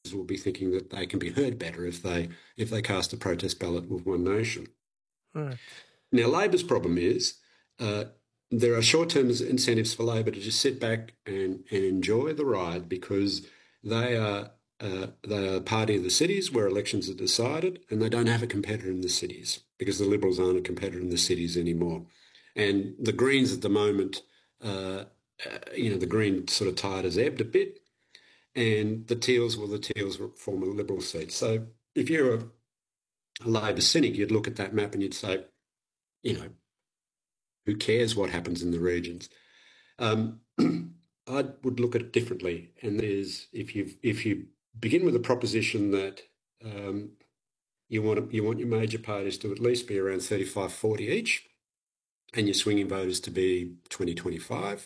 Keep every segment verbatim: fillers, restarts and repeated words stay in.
will be thinking that they can be heard better if they if they cast a protest ballot with One Nation. Right. Now, Labor's problem is uh, there are short-term incentives for Labor to just sit back and, and enjoy the ride because they are uh, they are party of the cities where elections are decided, and they don't have a competitor in the cities because the Liberals aren't a competitor in the cities anymore. And the Greens at the moment, uh, uh, you know, the Green sort of tide has ebbed a bit, and the Teals, well, the Teals form a Liberal seat. So if you're a, a Labor cynic, you'd look at that map and you'd say, you know, who cares what happens in the regions? Um, I would look at it differently. And there's if you if you begin with a proposition that um, you want you want your major parties to at least be around thirty-five, forty each, and your swinging voters to be twenty, twenty-five,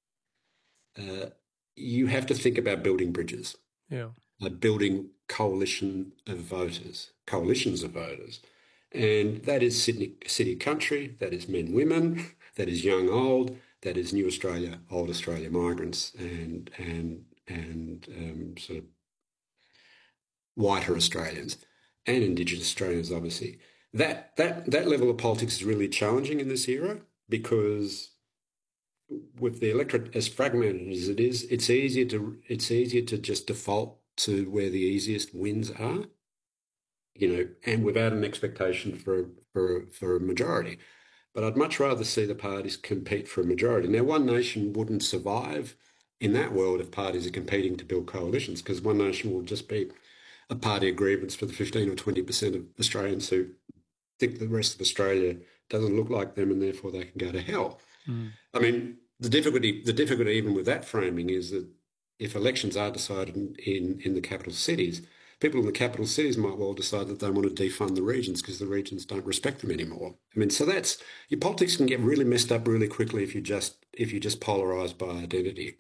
uh, you have to think about building bridges. Yeah. Uh, building coalition of voters, coalitions of voters. And that is Sydney city country, that is men, women, that is young, old, that is new Australia, old Australia migrants, and and and um, sort of whiter Australians and Indigenous Australians, obviously. That that that level of politics is really challenging in this era because with the electorate as fragmented as it is, it's easier to it's easier to just default to where the easiest wins are, you know, and without an expectation for for for a majority. But I'd much rather see the parties compete for a majority. Now, One Nation wouldn't survive in that world if parties are competing to build coalitions, because One Nation will just be a party of grievance for the fifteen or twenty percent of Australians who think the rest of Australia doesn't look like them and therefore they can go to hell. Mm. I mean, the difficulty the difficulty even with that framing is that if elections are decided in, in, in the capital cities, people in the capital cities might well decide that they want to defund the regions because the regions don't respect them anymore. I mean, so that's your politics can get really messed up really quickly if you just if you just polarise by identity.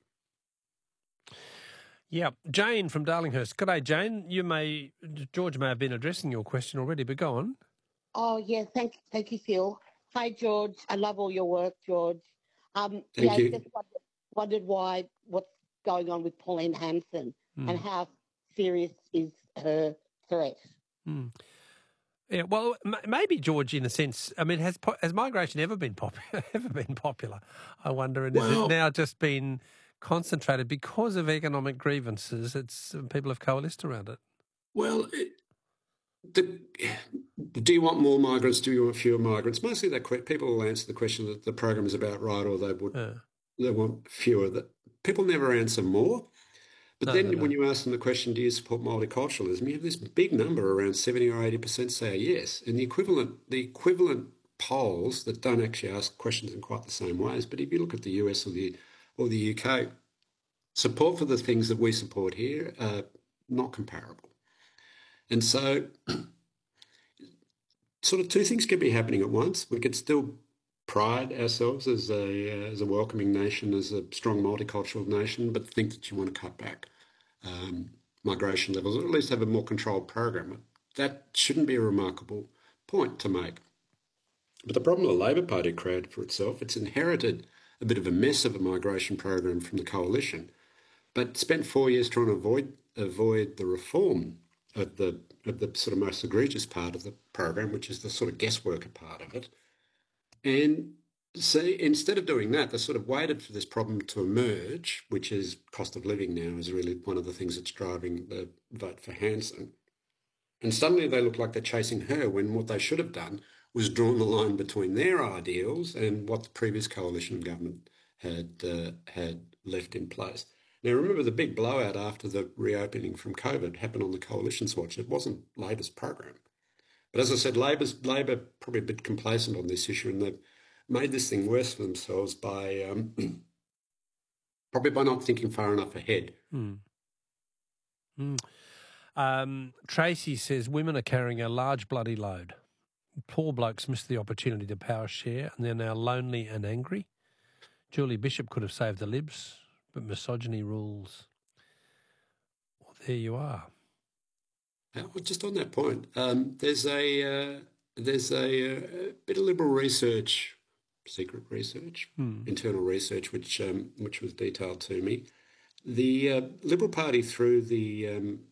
Yeah, Jane from Darlinghurst. G'day, Jane. You may George may have been addressing your question already, but go on. Oh yeah, thank thank you, Phil. Hi, George. I love all your work, George. Um, Thank yeah, you. I just wondered, wondered why what's going on with Pauline Hanson Mm. and how serious is her threat. Mm. Yeah, well, m- maybe George, in a sense. I mean, has po- has migration ever been popular? ever been popular? I wonder, and Well, has it now just been concentrated because of economic grievances? It's people have coalesced around it. Well, it, the, do you want more migrants? Do you want fewer migrants? Mostly, that que- people will answer the question that the program is about right, or they would Yeah. they want fewer. That people never answer more. But No, then no, no. when you ask them the question, do you support multiculturalism, you have this big number, around seventy or eighty percent say yes. And the equivalent the equivalent polls that don't actually ask questions in quite the same ways, but if you look at the U S or the or the U K, support for the things that we support here are not comparable. And so sort of two things could be happening at once. We could still pride ourselves as a uh, as a welcoming nation, as a strong multicultural nation, but think that you want to cut back um, migration levels, or at least have a more controlled program. That shouldn't be a remarkable point to make. But the problem the Labor Party created for itself, it's inherited a bit of a mess of a migration program from the coalition, but spent four years trying to avoid avoid the reform of the of the sort of most egregious part of the program, which is the sort of guessworker part of it. And so instead of doing that, they sort of waited for this problem to emerge, which is cost of living now is really one of the things that's driving the vote for Hanson. And suddenly they look like they're chasing her when what they should have done was drawn the line between their ideals and what the previous coalition government had uh, had left in place. Now, remember, the big blowout after the reopening from COVID happened on the Coalition's watch. It wasn't Labor's program. But as I said, Labor's, Labor probably a bit complacent on this issue, and they've made this thing worse for themselves by um, probably by not thinking far enough ahead. Mm. Mm. Um, Tracy says women are carrying a large bloody load. Poor blokes missed the opportunity to power share, and they're now lonely and angry. Julie Bishop could have saved the Libs, but misogyny rules. Well, there you are. Uh, well, just on that point, um, there's a uh, there's a, a bit of Liberal research, secret research, Hmm. internal research, which um, which was detailed to me. The uh, Liberal Party through the um,